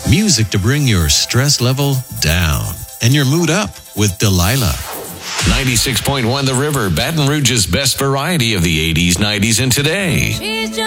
Music to bring your stress level down and your mood up with Delilah. 96.1 The River, Baton Rouge's best variety of the 80s, 90s, and today.